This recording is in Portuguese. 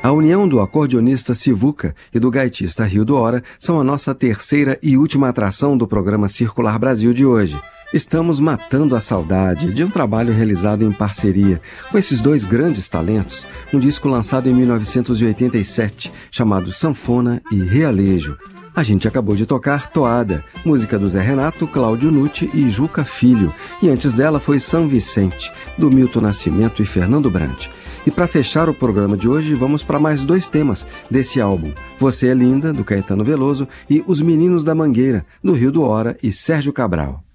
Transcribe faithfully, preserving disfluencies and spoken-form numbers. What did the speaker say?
A união do acordeonista Sivuca e do gaitista Rio do Hora são a nossa terceira e última atração do programa Circular Brasil de hoje. Estamos matando a saudade de um trabalho realizado em parceria com esses dois grandes talentos, um disco lançado em mil novecentos e oitenta e sete, chamado Sanfona e Realejo. A gente acabou de tocar Toada, música do Zé Renato, Cláudio Nucci e Juca Filho, e antes dela foi São Vicente, do Milton Nascimento e Fernando Brant. E para fechar o programa de hoje, vamos para mais dois temas desse álbum: Você é Linda, do Caetano Veloso, e Os Meninos da Mangueira, do Rio do Hora e Sérgio Cabral.